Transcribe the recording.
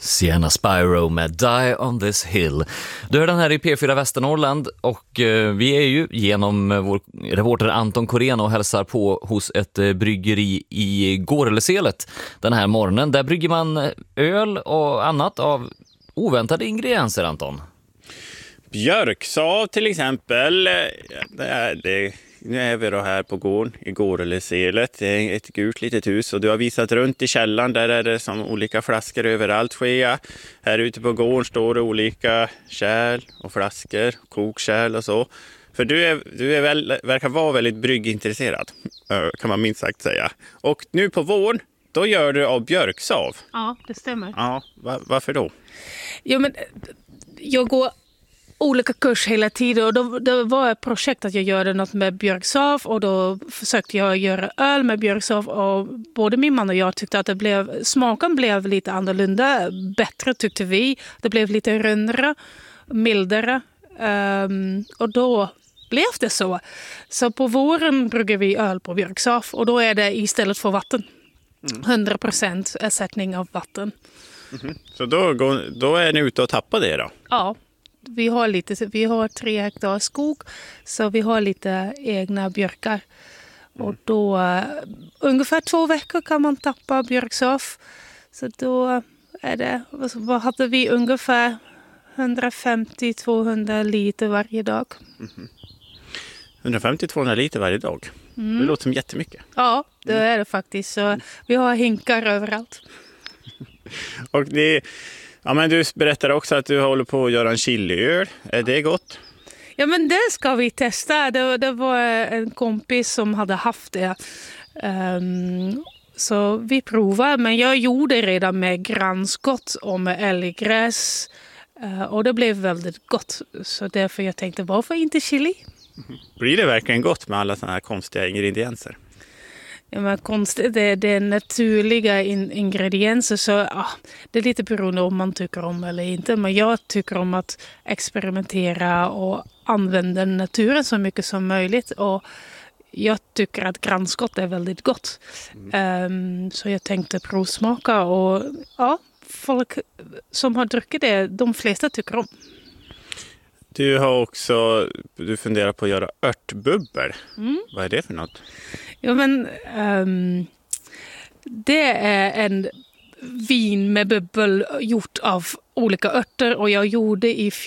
Sienna Spyro med Die on this hill. Du hör den här i P4 Västernorrland och vi är ju genom vår reporter Anton Korén och hälsar på hos ett bryggeri i Gårleselet den här morgonen. Där brygger man öl och annat av oväntade ingredienser, Anton. Björksav till exempel. Nu är vi då här på gården i Gårleselet. Det är ett gult litet hus och du har visat runt i källaren. Där är det som olika flaskor överallt sker. Här ute på gården står det olika kärl och flaskor, kokkärl och så. För verkar vara väldigt bryggintresserad, kan man minst sagt säga. Och nu på våren, då gör du av björksav. Ja, det stämmer. Ja, varför då? Jo, men jag går olika kurs hela tiden och det var ett projekt att jag gjorde något med björksav och då försökte jag göra öl med björksav och både min man och jag tyckte att smaken blev lite annorlunda, bättre tyckte vi. Det blev lite rundare, mildare och då blev det så. Så på våren brygger vi öl på björksav och då är det istället för vatten. 100% ersättning av vatten. Mm-hmm. Så då är ni ute och tappar det då? Ja. Vi har 3 hektar skog så vi har lite egna björkar. Och då ungefär 2 veckor kan man tappa björksav. Så då är det, vad hade vi ungefär 150-200 liter varje dag. 150-200 liter varje dag? Det låter som jättemycket. Ja, det är det faktiskt. Så vi har hinkar överallt. Och ja, men du berättar också att du håller på att göra en chiliöl. Är det gott? Ja, men det ska vi testa. Det var en kompis som hade haft det. Så vi provar. Men jag gjorde redan med granskott och med älggräs. Och det blev väldigt gott. Så därför jag tänkte, varför inte chili? Blir det verkligen gott med alla såna här konstiga ingredienser? Ja, men det är naturliga ingredienser så det är lite beroende om man tycker om eller inte. Men jag tycker om att experimentera och använda naturen så mycket som möjligt. Och jag tycker att granskott är väldigt gott. Så jag tänkte provsmaka och folk som har druckit det, de flesta tycker om. Du funderar på att göra örtbubbel. Vad är det för något? Ja, men det är en vin med bubbel gjort av olika örter och jag gjorde i